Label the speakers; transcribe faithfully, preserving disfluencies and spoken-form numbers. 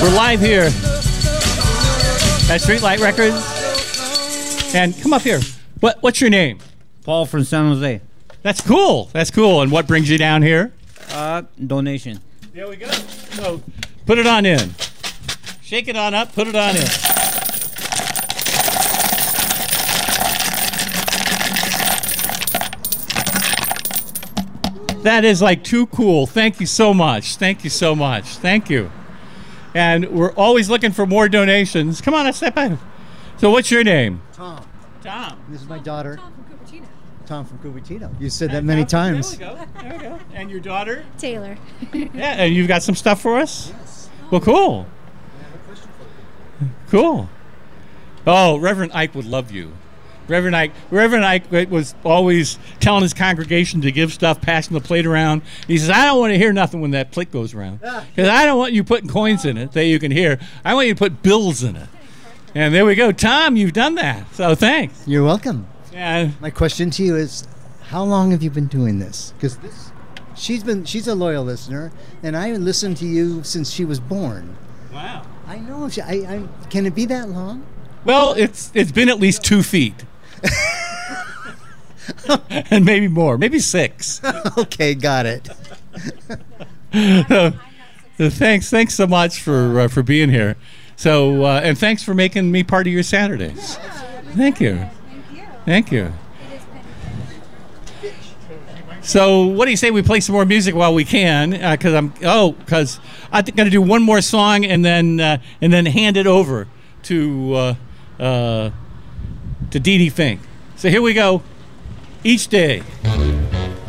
Speaker 1: We're live here at Streetlight Records. And come up here. What What's your name?
Speaker 2: Paul from San Jose.
Speaker 1: That's cool. That's cool. And what brings you down here?
Speaker 2: Uh, donation.
Speaker 1: There we go. So put it on in. Shake it on up. Put it on in. That is like too cool. Thank you so much. Thank you so much. Thank you. And we're always looking for more donations. Come on, let's step in. So what's your name?
Speaker 3: Tom.
Speaker 1: Tom.
Speaker 3: This is my daughter.
Speaker 4: Tom from Cupertino.
Speaker 3: Tom from Cupertino. You said that many times.
Speaker 1: There we go. There we go. And your daughter?
Speaker 4: Taylor.
Speaker 1: Yeah, and you've got some stuff for us? Yes. Well, cool. Cool. Oh, Reverend Ike would love you. Reverend Ike, Reverend Ike was always telling his congregation to give stuff, passing the plate around. He says, I don't want to hear nothing when that plate goes around. Because I don't want you putting coins in it that you can hear. I want you to put bills in it. And there we go. Tom, you've done that. So thanks.
Speaker 3: You're welcome.
Speaker 1: Yeah.
Speaker 3: My question to you is, how long have you been doing this? Because this, she's been, she's a loyal listener, and I listened to you since she was born.
Speaker 1: Wow.
Speaker 3: I know. She, I, I, can it be that long?
Speaker 1: Well, it's it's been at least two feet. And maybe more, maybe six.
Speaker 3: Okay, got it.
Speaker 1: so, so thanks, thanks so much for uh, for being here. So uh, and thanks for making me part of your Saturdays. Thank you, thank you. So what do you say we play some more music while we can? Because uh, I'm oh, because I'm going to do one more song and then uh, and then hand it over to uh, uh, to Dee Dee Fink. So here we go. Each day.